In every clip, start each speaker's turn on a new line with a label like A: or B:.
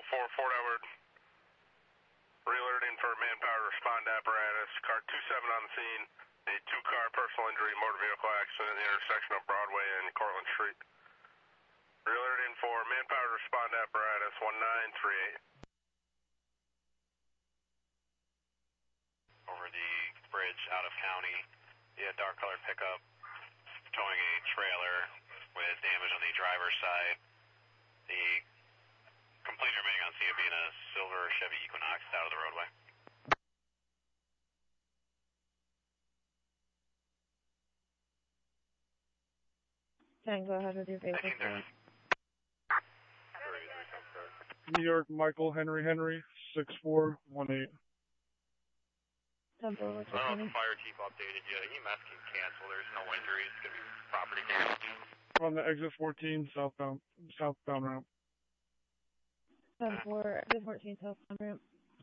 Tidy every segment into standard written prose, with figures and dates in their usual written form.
A: 4 Fort Edward. Re-alerting for manpower to respond to apparatus. Car 27 on the scene. A 2-car personal injury motor vehicle accident at the intersection of Broadway and Cortlandt Street. Re-alerting for manpower to respond to apparatus 1938.
B: Over the bridge out of county, dark colored pickup towing a trailer with damage on the driver's side. The complete remaining on scene being a silver Chevy Equinox out of the roadway.
C: Can go ahead with your vehicle.
D: New York, Michael Henry 6418.
B: I don't know if the fire chief updated you. EMS can cancel. There's no injuries. It's going to be property damage.
D: On the exit 14 southbound ramp.
C: 10-4, exit 14 southbound ramp.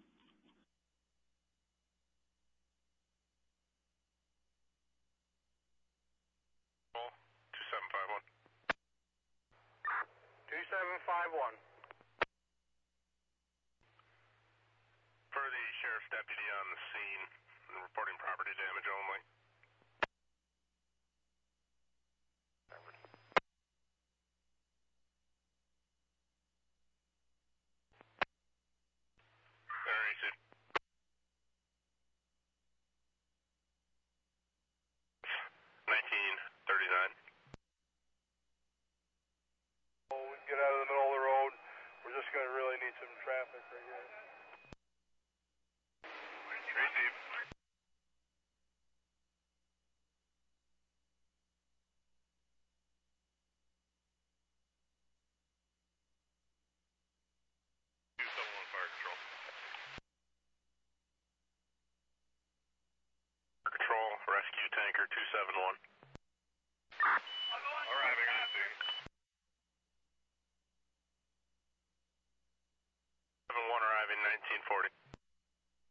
A: Call 2751.
E: 2751.
A: For the sheriff's deputy on the scene, and reporting property damage only. Very soon. 1939.
E: Oh, we can get out of the middle of the road. We're just going to really need some traffic right here.
A: Receive. Fire control. Control, rescue tanker 271. Arriving on scene. 71 arriving 1940.